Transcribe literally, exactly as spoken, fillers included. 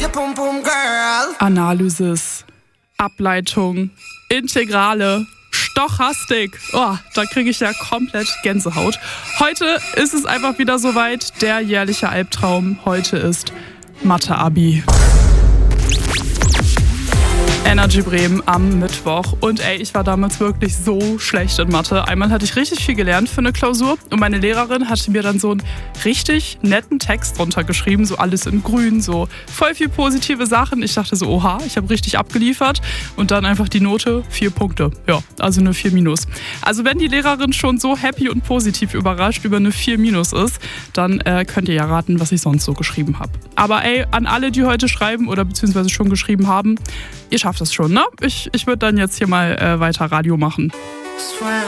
Analysis, Ableitung, Integrale, Stochastik. Oh, da kriege ich ja komplett Gänsehaut. Heute ist es einfach wieder soweit. Der jährliche Albtraum. Heute ist Mathe-Abi. Energy Bremen am Mittwoch. Und ey, ich war damals wirklich so schlecht in Mathe. Einmal hatte ich richtig viel gelernt für eine Klausur und meine Lehrerin hatte mir dann so einen richtig netten Text drunter geschrieben, so alles in grün, so voll viel positive Sachen. Ich dachte so, oha, ich habe richtig abgeliefert und dann einfach die Note, vier Punkte. Ja, also eine vier minus. Also wenn die Lehrerin schon so happy und positiv überrascht über eine vier minus ist, dann äh, könnt ihr ja raten, was ich sonst so geschrieben habe. Aber ey, an alle, die heute schreiben oder beziehungsweise schon geschrieben haben, ihr schafft das schon, ne? Ich, ich würde dann jetzt hier mal äh, weiter Radio machen.